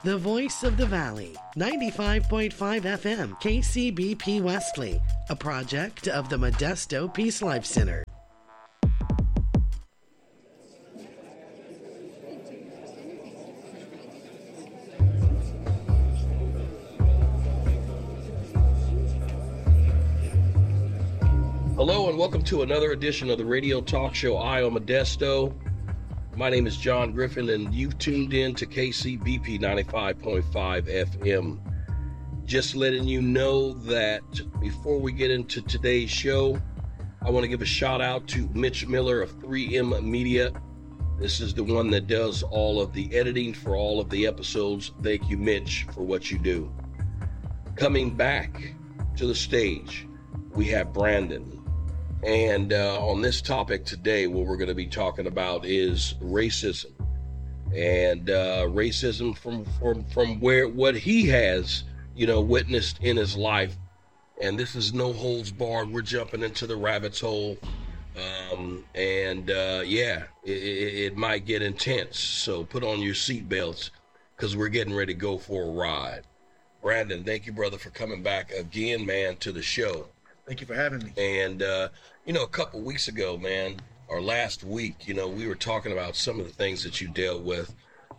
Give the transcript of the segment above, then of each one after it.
The voice of the valley, 95.5 FM, KCBP Wesley, a project of the Modesto Peace Life Center. Hello and welcome to another edition of the radio talk show Eye on Modesto. My name is John Griffin and you've tuned in to KCBP 95.5 FM. Just letting you know that before we get into today's show, I want to give a shout out to Mitch Miller of 3M Media. This is the one that does all of the editing for all of the episodes. Thank you, Mitch, for what you do. Coming back to the stage, we have Brandon. And on this topic today, what we're going to be talking about is racism, and racism from where what he has, witnessed in his life. And this is no holds barred. We're jumping into the rabbit's hole, it might get intense. So put on your seatbelts because we're getting ready to go for a ride. Brandon, thank you, brother, for coming back again, man, to the show. Thank you for having me. And, a couple weeks ago, man, or last week, we were talking about some of the things that you dealt with,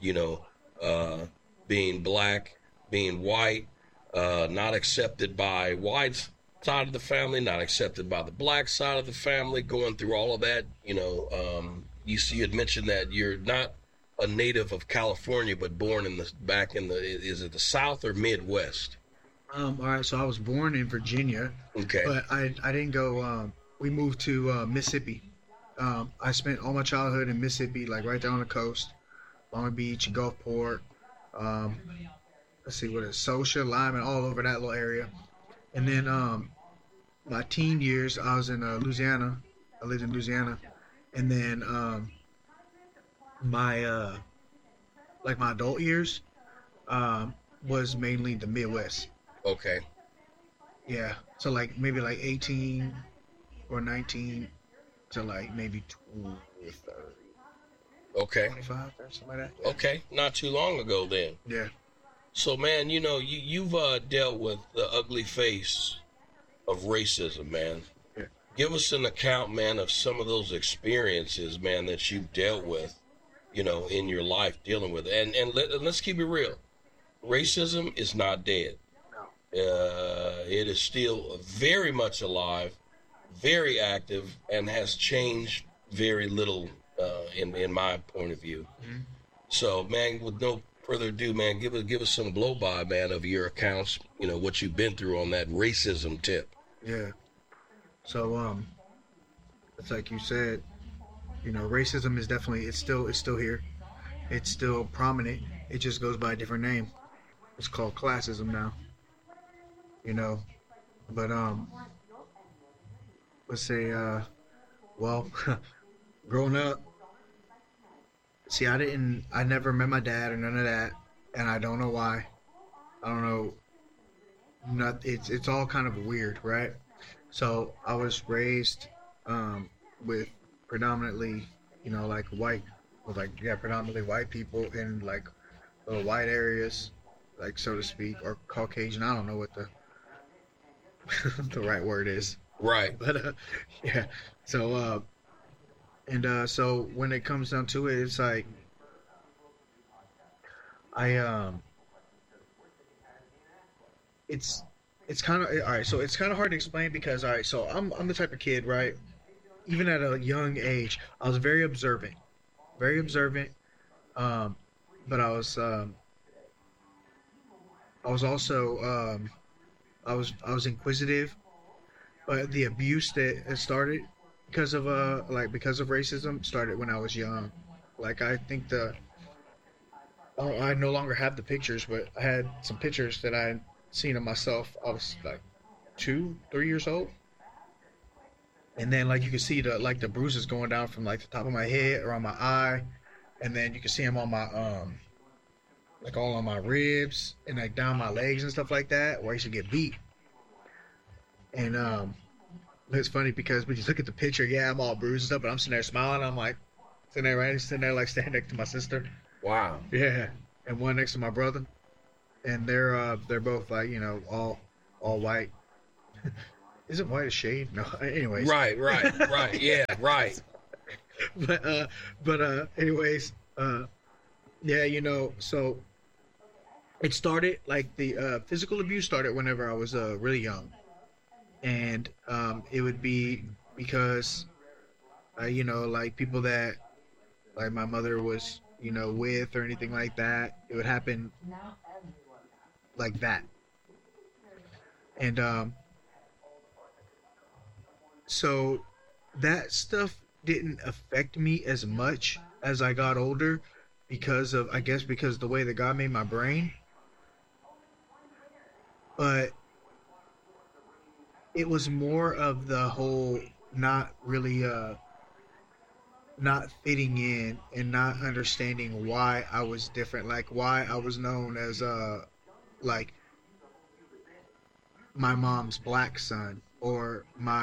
being black, being white, not accepted by white side of the family, not accepted by the black side of the family, going through all of that. You had mentioned that you're not a native of California, but born is it the South or Midwest? All right, so I was born in Virginia. Okay. But I didn't go, we moved to Mississippi. I spent all my childhood in Mississippi, like right there on the coast, Long Beach, Gulfport, Socia, Lyman, all over that little area. And then my teen years, I was in Louisiana. I lived in Louisiana. And then my adult years was mainly the Midwest. Okay. Yeah. So maybe 18 or 19 to maybe 20 or 30. Okay. 25 or something like that. Yeah. Okay. Not too long ago then. Yeah. So, man, you've dealt with the ugly face of racism, man. Yeah. Give us an account, man, of some of those experiences, man, that you've dealt with, in your life dealing with it. And let's keep it real. Racism is not dead. It is still very much alive, very active, and has changed very little in my point of view. Mm-hmm. So, man, with no further ado, man, give us some blow-by, man, of your accounts, what you've been through on that racism tip. Yeah. So, it's like you said, racism is definitely, it's still here. It's still prominent. It just goes by a different name. It's called classism now. But let's say, growing up, see, I never met my dad or none of that, and I don't know why. I don't know. It's all kind of weird, right? So I was raised with predominantly, predominantly white people in little white areas, so to speak, or Caucasian. I don't know what the right word is. Right. But yeah. So so when it comes down to it, it's like it's kind of all right. So it's kind of hard to explain because all right. So I'm the type of kid, right? Even at a young age, I was very observant. But I was also I was inquisitive, but the abuse that started because of racism started when I was young. I think I no longer have the pictures, but I had some pictures that I had seen of myself. I was 2-3 years old, and then you can see the bruises going down from the top of my head around my eye, and then you can see them on my all on my ribs and down my legs and stuff like that, where I used to get beat. And it's funny because when you look at the picture, yeah, I'm all bruised and stuff, but I'm sitting there smiling. I'm sitting there standing next to my sister. Wow. Yeah, and one next to my brother. and they're both like, you know, all white. Isn't white a shade? No. Anyways. Right. Yeah, right. but anyways, yeah, you know, so it started like the physical abuse started whenever I was really young, and it would be because you know, like people that like my mother was, you know, with or anything like that. It would happen like that, and so that stuff didn't affect me as much as I got older because of, I guess, because the way that God made my brain. But it was more of the whole not really not fitting in and not understanding why I was different, like why I was known as like my mom's black son, or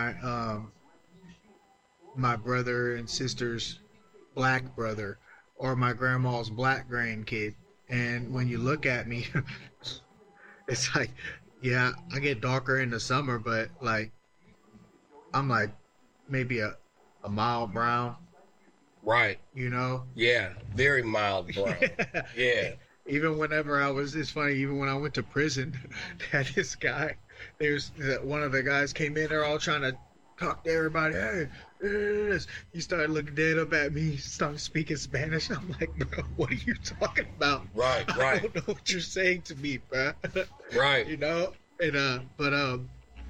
my brother and sister's black brother, or my grandma's black grandkid. And when you look at me, it's like, yeah, I get darker in the summer, but like I'm like maybe a mild brown. Right. You know? Yeah, very mild brown. Yeah. Even whenever it's funny, even when I went to prison, they had this guy, one of the guys came in, they're all trying to talk to everybody. Hey, this. He started looking dead up at me, started speaking Spanish. I'm like, bro, what are you talking about? Right. I don't know what you're saying to me, bro. Right. You know? And,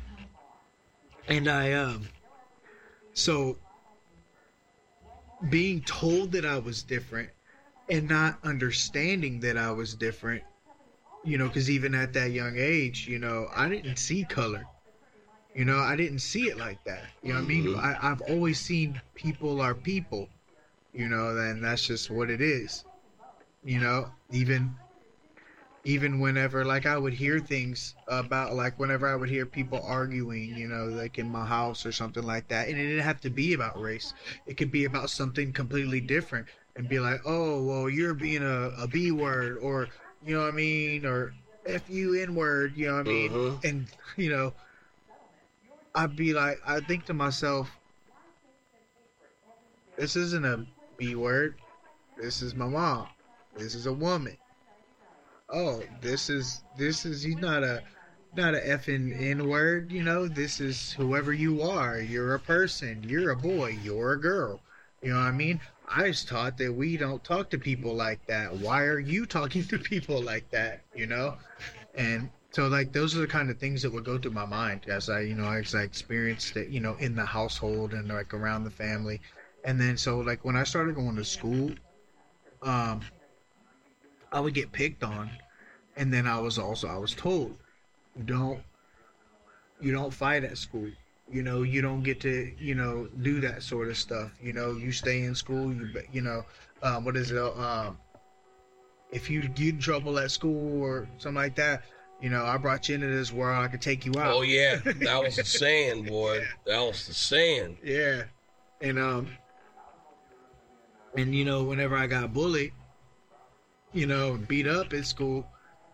so being told that I was different and not understanding that I was different, you know, because even at that young age, you know, I didn't see color. You know, I didn't see it like that. You know what I mean? I've always seen people are people, you know, and that's just what it is. You know, even whenever, like, I would hear things about, like, whenever I would hear people arguing, you know, like in my house or something like that, and it didn't have to be about race. It could be about something completely different, and be like, oh, well, you're being a B word, or, you know what I mean, or F-U-N word, you know what I mean? And, you know, I'd be like, I think to myself, this isn't a B word. This is my mom. This is a woman. Oh, this is he's not a effing N word, you know. This is whoever you are. You're a person. You're a boy. You're a girl. You know what I mean? I was taught that we don't talk to people like that. Why are you talking to people like that? You know? And so, like, those are the kind of things that would go through my mind as I experienced it, you know, in the household and like around the family. And then so, like, when I started going to school, I would get picked on, and then I was told, you don't fight at school. You know, you don't get to, you know, do that sort of stuff. You know, you stay in school. You know, what is it? If you get in trouble at school or something like that, you know, I brought you into this world. I could take you out. Oh yeah, that was the saying, boy. That was the saying. Yeah, and you know, whenever I got bullied, you know, beat up at school,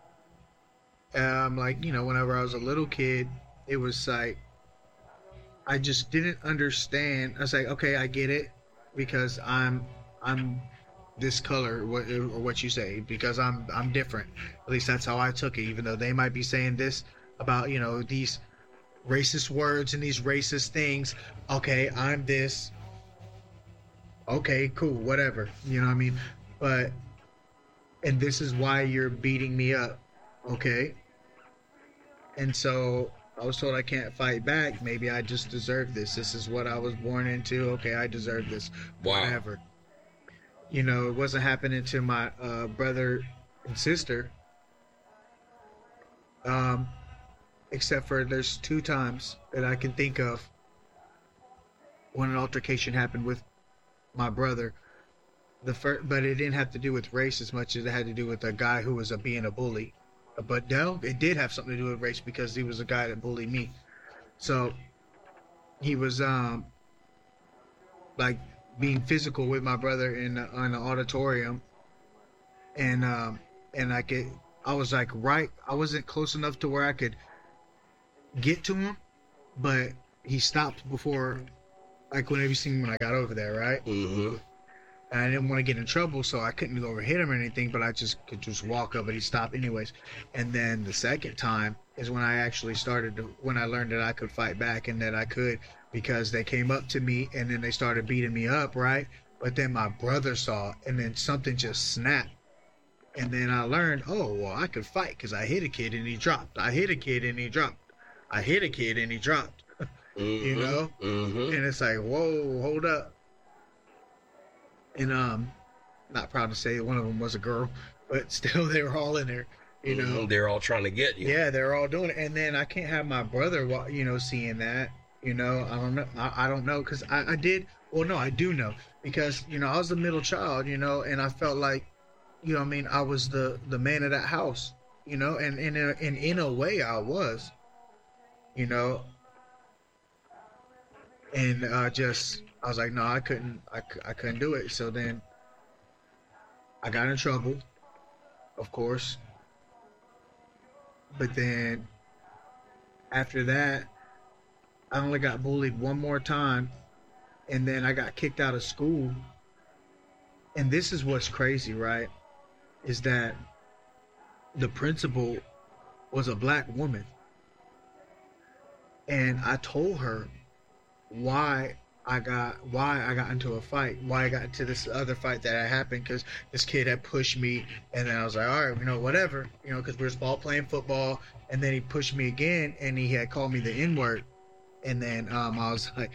like, you know, whenever I was a little kid, it was like, I just didn't understand. I was like, okay, I get it, because I'm this color, or what you say, because I'm different. At least that's how I took it, even though they might be saying this about, you know, these racist words and these racist things. Okay, I'm this. Okay, cool, whatever. You know what I mean? And this is why you're beating me up. Okay. And so I was told I can't fight back. Maybe I just deserve this. This is what I was born into. Okay, I deserve this. Wow. Whatever. You know, it wasn't happening to my brother and sister. Except for there's 2 times that I can think of when an altercation happened with my brother. But it didn't have to do with race as much as it had to do with a guy who was being a bully. But no, it did have something to do with race, because he was a guy that bullied me. So he was like being physical with my brother in the auditorium, and I was like I wasn't close enough to where I could get to him, but he stopped before, like whenever you seen when I got over there, right? Mm-hmm. And I didn't want to get in trouble, so I couldn't go over hit him or anything, but I could just walk up, but he stopped anyways. And then the second time is when I actually when I learned that I could fight back and that I could, because they came up to me and then they started beating me up, right? But then my brother saw it, and then something just snapped. And then I learned, oh, well, I could fight because I hit a kid and he dropped. I hit a kid and he dropped. I hit a kid and he dropped. Mm-hmm. You know? Mm-hmm. And it's like, whoa, hold up. And not proud to say one of them was a girl, but still they were all in there, you know. Mm-hmm. They're all trying to get you. Yeah, they're all doing it. And then I can't have my brother, seeing that, you know. I don't know. I don't know, because I did. Well, no, I do know, because, you know, I was the middle child, you know, and I felt like, you know what I mean, I was the man of that house, you know, and in a way I was, you know. And I was like, no, I couldn't do it. So then I got in trouble, of course. But then after that, I only got bullied one more time, and then I got kicked out of school. And this is what's crazy, right? Is that the principal was a black woman. And I told her why I got into a fight, why I got into this other fight that had happened, because this kid had pushed me, and then I was like, all right, you know, whatever, you know, because we were all playing football, and then he pushed me again, and he had called me the N-word, and then I was like,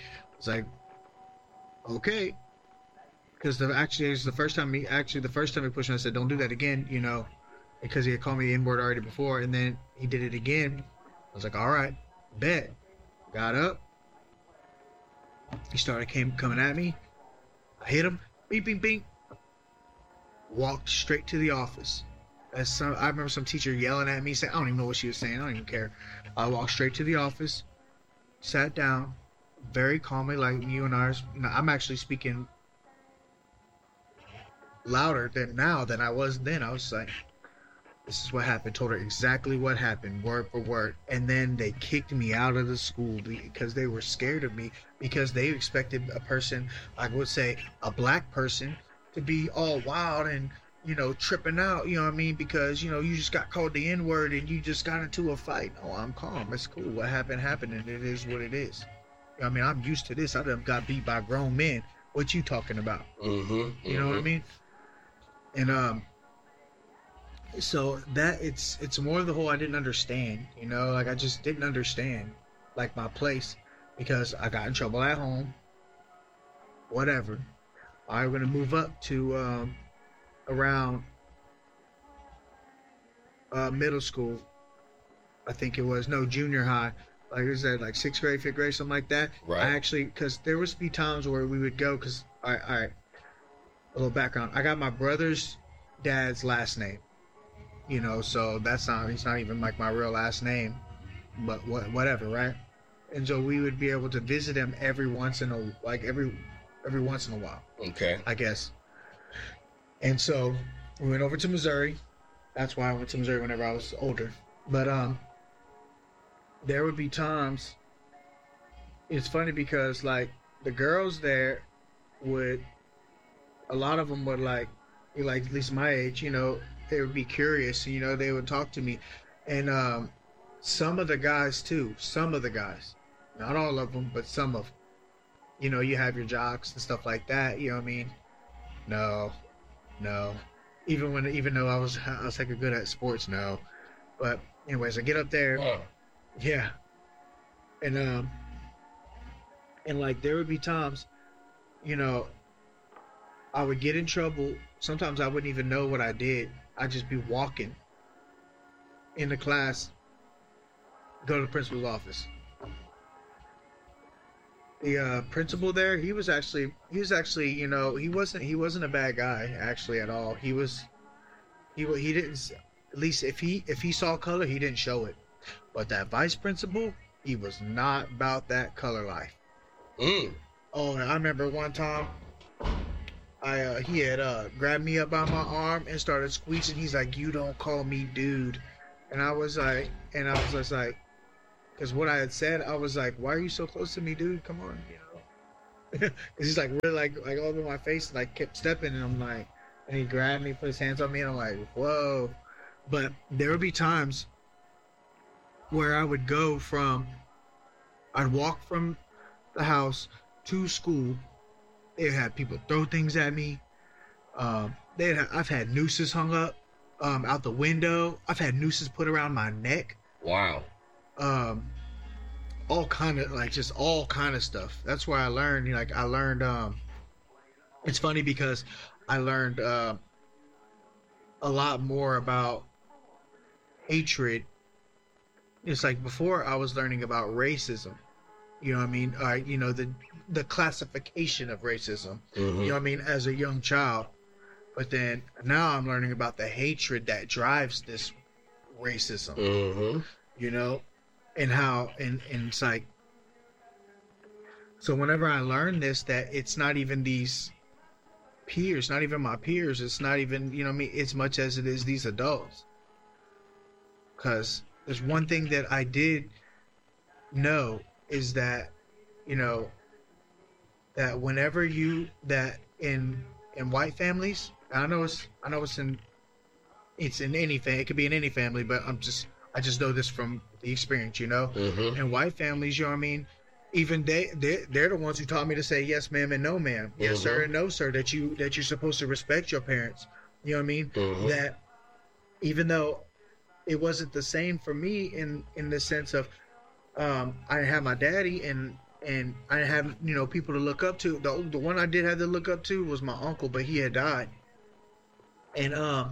okay, because actually it was the first time he pushed me, I said, don't do that again, you know, because he had called me the N-word already before, and then he did it again. I was like, all right, bet. Got up. He started coming at me. I hit him. Beep, beep, beep. Walked straight to the office. I remember some teacher yelling at me, saying, I don't even know what she was saying. I don't even care. I walked straight to the office, sat down, very calmly, like you and I. I'm actually speaking louder than I was then. I was like, this is what happened. Told her exactly what happened, word for word. And then they kicked me out of the school because they were scared of me, because they expected a person, I would say a black person, to be all wild and, you know, tripping out, you know what I mean? Because, you know, you just got called the N-word and you just got into a fight. No, I'm calm. It's cool. What happened, and it is what it is. You know what I mean? I'm used to this. I done got beat by grown men. What you talking about? Mm-hmm. You know what I mean? And, so that it's more of the whole I didn't understand, you know, like I just didn't understand, like, my place, because I got in trouble at home, whatever. I'm gonna move up to around middle school, I think it was, no, junior high, like I said, like 6th grade, 5th grade, something like that. Right. I actually, because there was be times where we would go, because all right, a little background. I got my brother's dad's last name. You know, so he's not even like my real last name, but whatever, right? And so we would be able to visit him every once in a while. Okay. I guess. And so we went over to Missouri. That's why I went to Missouri whenever I was older. But there would be times. It's funny because, like, the girls there a lot of them would like at least my age, you know. They would be curious, you know, they would talk to me. And some of the guys, not all of them, but some of them, you know, you have your jocks and stuff like that, you know what I mean? No. Even though I was like good at sports, no. But anyways, I get up there. Huh. Yeah. And like there would be times, you know, I would get in trouble. Sometimes I wouldn't even know what I did. I'd just be walking in the class, go to the principal's office. The principal there, he was actually, you know, he wasn't a bad guy actually at all. He didn't, at least if he saw color, he didn't show it. But that vice principal, he was not about that color life. Mm. Oh, and I remember one time, he had grabbed me up by my arm and started squeezing. He's like, "You don't call me dude," and I was just like, because what I had said, I was like, "Why are you so close to me, dude? Come on, you know." He's like really like all over my face, and like kept stepping, and I'm like, and he grabbed me, put his hands on me, and I'm like, "Whoa!" But there would be times where I'd walk from the house to school. They had people throw things at me. I've had nooses hung up out the window. I've had nooses put around my neck. Wow. All kind of stuff. That's where I learned. It's funny because I learned a lot more about hatred. It's like before I was learning about racism. You know what I mean? The classification of racism. Mm-hmm. You know what I mean? As a young child. But then now I'm learning about the hatred that drives this racism. Mm-hmm. You know? And how, and it's like, so whenever I learn this, that it's not even these peers, not even my peers, it's not even, you know what I mean, as much as it is these adults. Because there's one thing that I did know is that, you know, that whenever that in white families, I know it's in any family, it could be in any family, but I just know this from the experience, you know. Mm-hmm. In white families, you know what I mean, even they're the ones who taught me to say yes ma'am and no ma'am, yes sir and no sir, that you're supposed to respect your parents, you know what I mean. Mm-hmm. That even though it wasn't the same for me in the sense of I have my daddy and I have, you know, people to look up to. The one I did have to look up to was my uncle, but he had died. And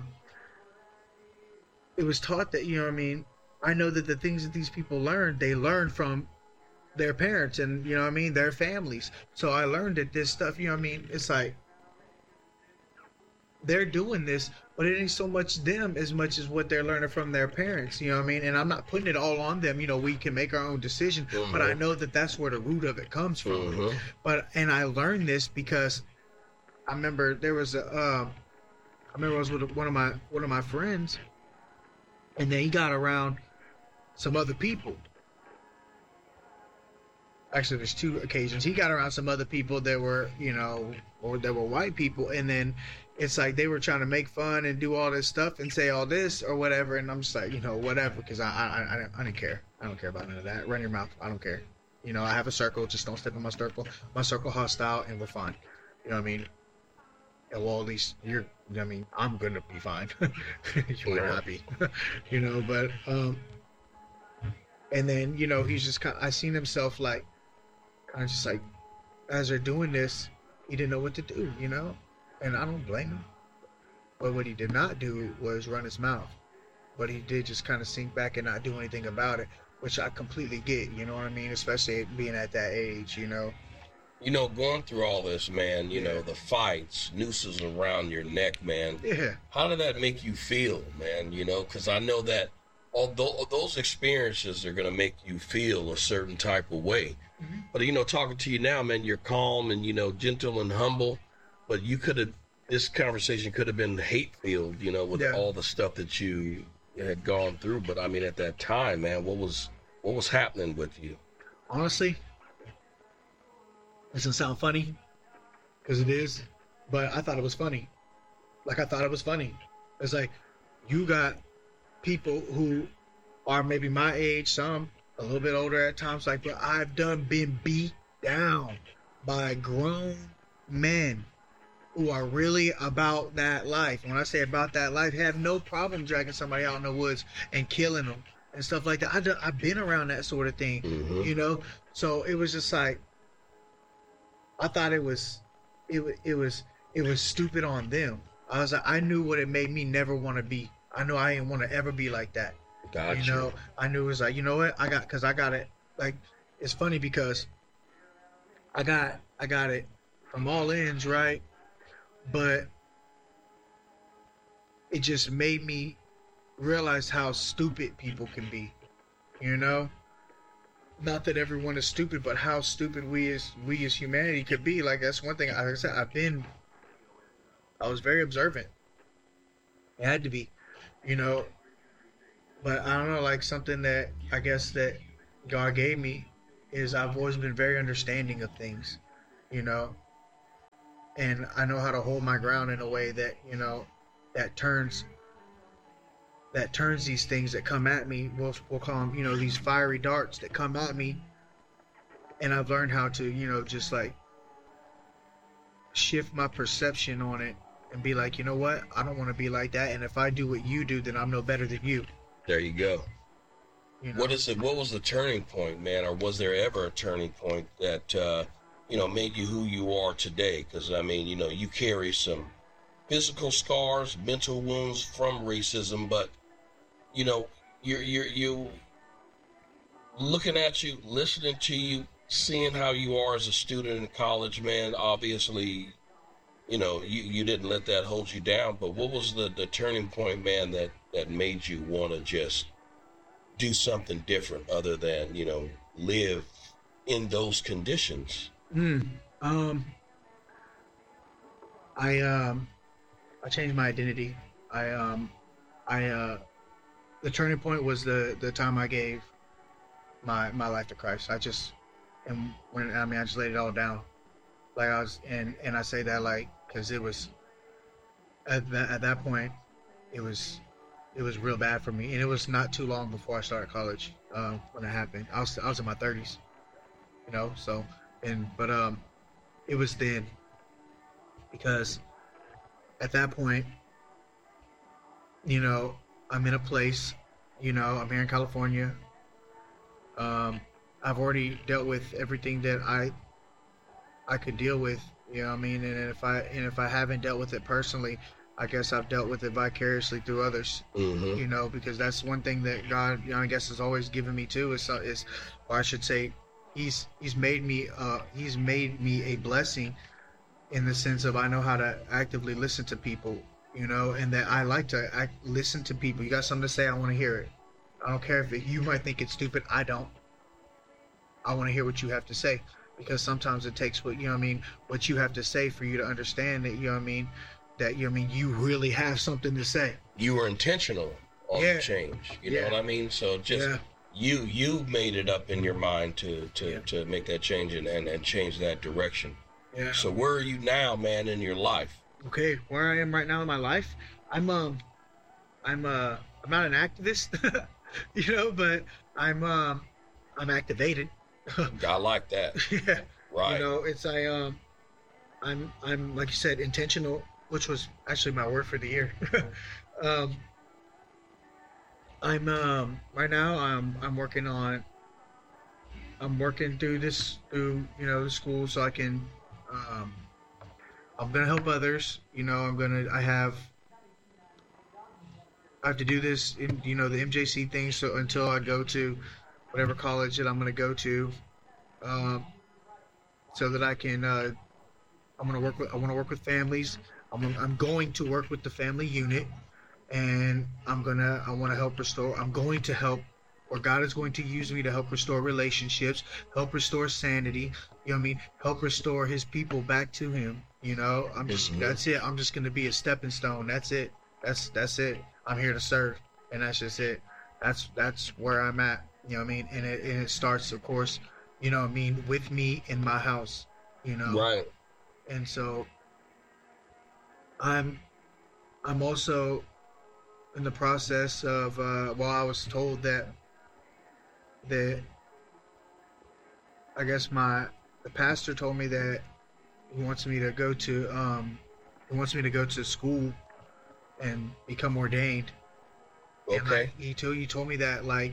it was taught that, you know what I mean, I know that the things that these people learn, they learn from their parents and, you know what I mean, their families. So I learned that this stuff, you know what I mean, it's like they're doing this, but it ain't so much them as much as what they're learning from their parents, you know what I mean? And I'm not putting it all on them, you know, we can make our own decision, Mm-hmm. but I know that that's where the root of it comes from. Mm-hmm. And I learned this because I remember there was I was with one of my friends, and then he got around some other people. Actually, there's two occasions. He got around some other people that were, you know, or that were white people, and then it's like they were trying to make fun and do all this stuff and say all this or whatever, and I'm just like, you know, whatever, because I didn't care. I don't care about none of that. Run your mouth. I don't care. You know, I have a circle. Just don't step in my circle. My circle hostile, and we're fine. You know what I mean? And well, at least I'm gonna be fine. You might not be. You know, but and then, you know, he's just kind of, I seen himself like kind of just like, as they're doing this, he didn't know what to do, you know, and I don't blame him. But what he did not do was run his mouth. But he did just kind of sink back and not do anything about it, which I completely get, you know what I mean? Especially being at that age, you know. You know, going through all this, man, you know, the fights, nooses around your neck, man. Yeah. How did that make you feel, man? You know, because I know that although those experiences are going to make you feel a certain type of way. Mm-hmm. But, you know, talking to you now, man, you're calm and, you know, gentle and humble. But this conversation could have been hate-filled, you know, with all the stuff that you had gone through. But, I mean, at that time, man, what was happening with you? Honestly, it doesn't sound funny, because it is, but I thought it was funny. Like, I thought it was funny. It's like, you got people who are maybe my age, some a little bit older at times, like, but I've been beat down by grown men who are really about that life. When I say about that life, have no problem dragging somebody out in the woods and killing them and stuff like that. I've been around that sort of thing, mm-hmm. you know? So it was just like, I thought it was stupid on them. I was like, I knew what it made me never want to be. I know I didn't want to ever be like that. Gotcha. You know, I knew it was like, you know what? I got it. Like, it's funny because I got it from all ends, right? But it just made me realize how stupid people can be, you know? Not that everyone is stupid, but how stupid we as humanity could be. Like, that's one thing. Like I said, I've been I was very observant. It had to be, you know. But I don't know, like something that I guess that God gave me is I've always been very understanding of things, you know, and I know how to hold my ground in a way that, you know, that turns these things that come at me. We'll call them, you know, these fiery darts that come at me, and I've learned how to, you know, just like shift my perception on it and be like, you know what, I don't want to be like that, and if I do what you do, then I'm no better than you. There you go. You know? What was the turning point, man, or was there ever a turning point that you know, made you who you are today? Because I mean, you know, you carry some physical scars, mental wounds from racism, but you know, you looking at you, listening to you, seeing how you are as a student in college, man. Obviously, you know, you didn't let that hold you down. But what was the turning point, man, that made you want to just do something different other than, you know, live in those conditions? I changed my identity. The turning point was the time I gave my life to Christ. I just laid it all down. Like I was, and I say that like because it was at that point, it was real bad for me, and it was not too long before I started college when it happened. I was in my 30s, you know. So but it was then, because at that point, you know, I'm in a place, you know, I'm here in California. I've already dealt with everything that I could deal with, you know what I mean? And if I haven't dealt with it personally, I guess I've dealt with it vicariously through others, you know, because that's one thing that God, you know, I guess has always given me too, is, or I should say, he's made me a blessing in the sense of I know how to actively listen to people, you know, and that I like to listen to people. You got something to say, I want to hear it. I don't care if you might think it's stupid. I don't. I want to hear what you have to say, because sometimes it takes what, you know what I mean, what you have to say for you to understand that, you know what I mean, that, you know what I mean, you really have something to say. You were intentional on the change. You know what I mean? So just you made it up in your mind to make that change and change that direction. Yeah. So where are you now, man, in your life? Okay, where I am right now in my life, I'm not an activist, you know, but I'm activated. I like that. Yeah. Right. You know, it's I'm like you said, intentional, which was actually my word for the year. I'm right now I'm working through you know, the school, so I can I'm gonna help others. You know, I have to do this in, you know, the MJC thing, so until I go to whatever college that I'm gonna go to, so that I can I want to work with families. I'm going to work with the family unit, and I want to help restore. I'm going to help, or God is going to use me to help restore relationships, help restore sanity. You know what I mean? Help restore His people back to Him. You know, that's it. I'm just going to be a stepping stone. That's it. That's it. I'm here to serve, and that's just it. That's where I'm at. You know what I mean? And it starts, of course, you know what I mean, with me in my house. You know. Right. And so I'm also in the process of I was told that I guess the pastor told me that he wants me to go to school and become ordained. Okay. And he told me that, like,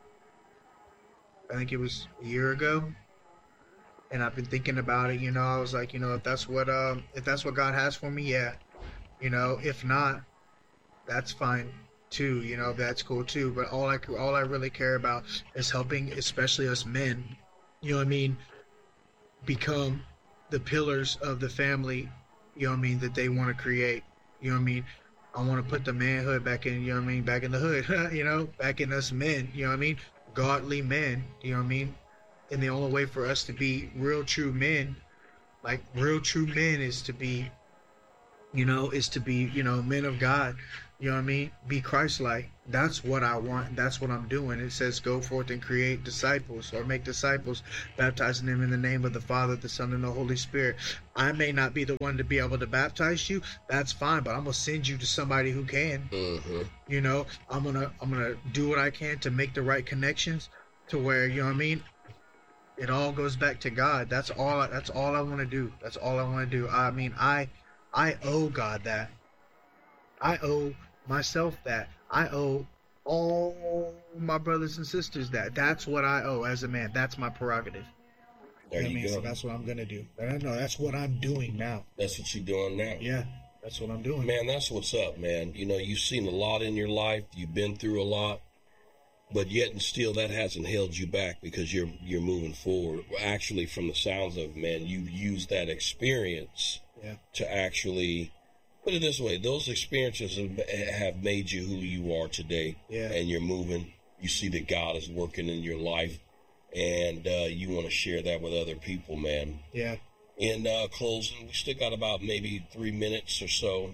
I think it was a year ago. And I've been thinking about it, you know. I was like, you know, if that's what God has for me, yeah. You know, if not, that's fine too. You know, that's cool too. But all I really care about is helping, especially us men, you know what I mean, become the pillars of the family, you know what I mean, that they want to create. You know what I mean? I want to put the manhood back in, you know what I mean, back in the hood, you know, back in us men, you know what I mean? Godly men, you know what I mean? And the only way for us to be real true men, like real true men, is to be is to be, men of God. You know what I mean? Be Christ-like. That's what I want. That's what I'm doing. It says, go forth and create disciples, or make disciples, baptizing them in the name of the Father, the Son, and the Holy Spirit. I may not be the one to be able to baptize you. That's fine, but I'm going to send you to somebody who can. I'm going to do what I can to make the right connections to where, you know what I mean? It all goes back to God. That's all I want to do. That's all I want to do. I mean, I owe God that. I owe myself that. I owe all my brothers and sisters that. That's what I owe as a man. That's my prerogative. There you go. So that's what I'm going to do. And I know that's what I'm doing now. That's what you're doing now. Yeah, that's what I'm doing. Man, that's what's up, man. You've seen a lot in your life. You've been through a lot. But yet and still, that hasn't held you back, because you're moving forward. Actually, from the sounds of it, man, you've used that experience to actually... Put it this way, those experiences have made you who you are today, and you're moving. You see that God is working in your life, and you want to share that with other people, man. Yeah. In closing, we still got about maybe 3 minutes or so.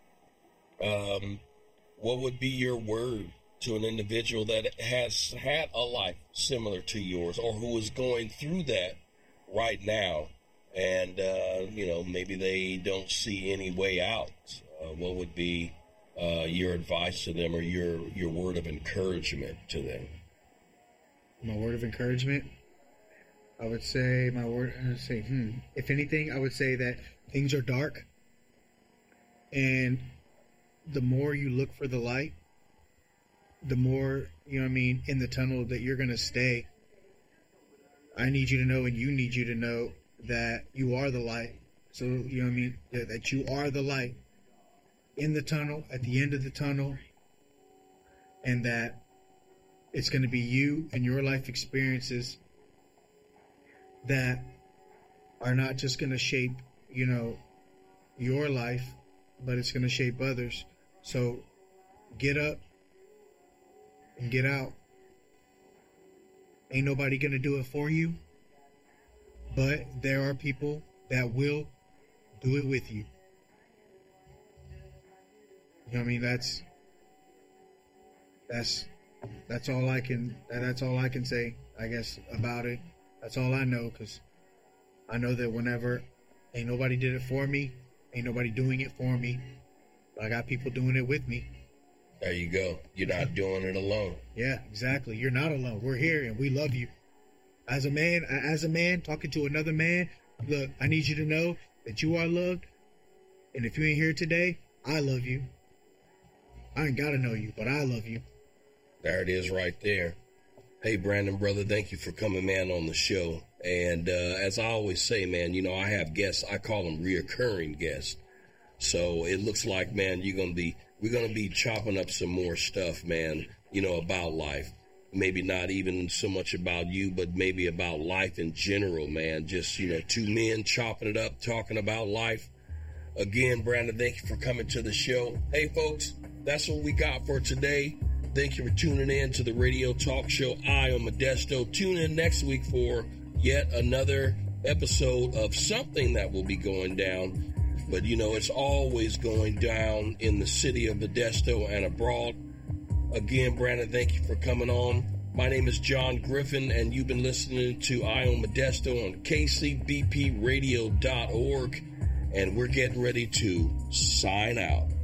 What would be your word to an individual that has had a life similar to yours, or who is going through that right now? And, maybe they don't see any way out. What would be your advice to them, or your word of encouragement to them? My word of encouragement? I would say if anything, I would say that things are dark. And the more you look for the light, the more, in the tunnel that you're going to stay. I need you to know, and you need you to know, that you are the light. So, that you are the light in the tunnel, at the end of the tunnel, and that it's going to be you and your life experiences that are not just going to shape, your life, but it's going to shape others. So get up and get out. Ain't nobody going to do it for you. But there are people that will do it with you. You know what I mean? That's all I can say, I guess, about it. That's all I know, because I know that whenever ain't nobody did it for me, ain't nobody doing it for me, but I got people doing it with me. There you go. You're not doing it alone. Yeah, exactly. You're not alone. We're here and we love you. As a man talking to another man, look, I need you to know that you are loved. And if you ain't here today, I love you. I ain't got to know you, but I love you. There it is right there. Hey, Brandon, brother, thank you for coming, man, on the show. And as I always say, man, I have guests. I call them reoccurring guests. So it looks like, man, we're going to be chopping up some more stuff, man, about life. Maybe not even so much about you, but maybe about life in general, man. Just, two men chopping it up, talking about life. Again, Brandon, thank you for coming to the show. Hey, folks, that's what we got for today. Thank you for tuning in to the radio talk show Eye on Modesto. Tune in next week for yet another episode of something that will be going down. But, it's always going down in the city of Modesto and abroad. Again, Brandon, thank you for coming on. My name is John Griffin, and you've been listening to Eye on Modesto on KCBPradio.org, and we're getting ready to sign out.